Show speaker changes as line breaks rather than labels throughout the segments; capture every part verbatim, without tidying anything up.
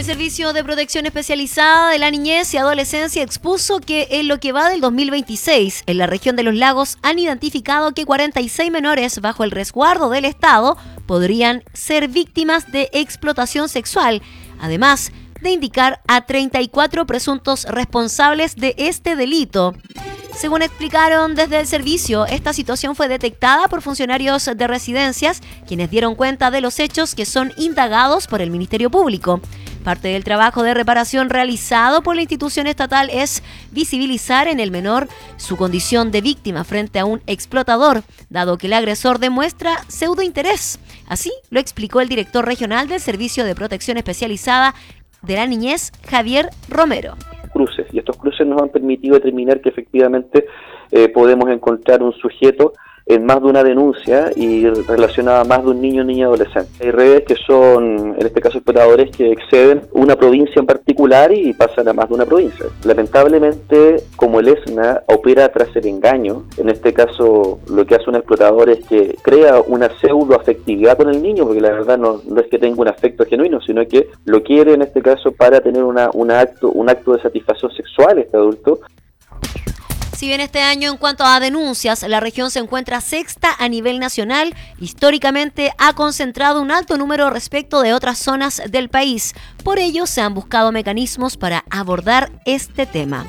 El Servicio de Protección Especializada de la Niñez y Adolescencia expuso que en lo que va del dos mil veintiséis, en la región de Los Lagos han identificado que cuarenta y seis menores bajo el resguardo del Estado podrían ser víctimas de explotación sexual, además de indicar a treinta y cuatro presuntos responsables de este delito. Según explicaron desde el servicio, esta situación fue detectada por funcionarios de residencias, quienes dieron cuenta de los hechos que son indagados por el Ministerio Público. Parte del trabajo de reparación realizado por la institución estatal es visibilizar en el menor su condición de víctima frente a un explotador, dado que el agresor demuestra pseudointerés. Así lo explicó el director regional del Servicio de Protección Especializada de la Niñez, Javier Romero.
Cruces, y estos cruces nos han permitido determinar que efectivamente eh, podemos encontrar un sujeto en más de una denuncia y relacionada a más de un niño o niña adolescente. Hay redes que son, en este caso, exploradores que exceden una provincia en particular y pasan a más de una provincia. Lamentablemente, como el ESNA opera tras el engaño, en este caso lo que hace un explotador es que crea una pseudoafectividad con el niño, porque la verdad no, no es que tenga un afecto genuino, sino que lo quiere en este caso para tener una, una acto, un acto de satisfacción sexual este adulto.
Si bien este año en cuanto a denuncias, la región se encuentra sexta a nivel nacional, históricamente ha concentrado un alto número respecto de otras zonas del país. Por ello, se han buscado mecanismos para abordar este tema.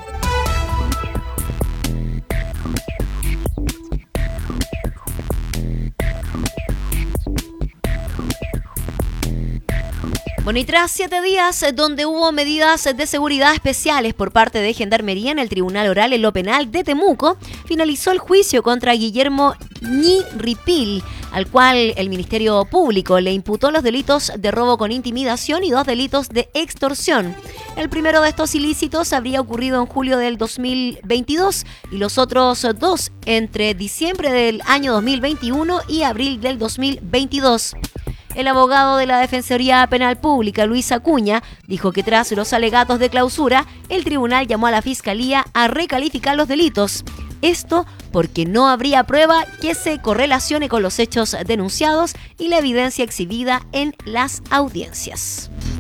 Bueno, y tras siete días donde hubo medidas de seguridad especiales por parte de Gendarmería en el Tribunal Oral en lo Penal de Temuco, finalizó el juicio contra Guillermo Ñirripil, al cual el Ministerio Público le imputó los delitos de robo con intimidación y dos delitos de extorsión. El primero de estos ilícitos habría ocurrido en julio del dos mil veintidós y los otros dos entre diciembre del año dos mil veintiuno y abril del dos mil veintidós. El abogado de la Defensoría Penal Pública, Luis Acuña, dijo que tras los alegatos de clausura, el tribunal llamó a la Fiscalía a recalificar los delitos. Esto porque no habría prueba que se correlacione con los hechos denunciados y la evidencia exhibida en las audiencias.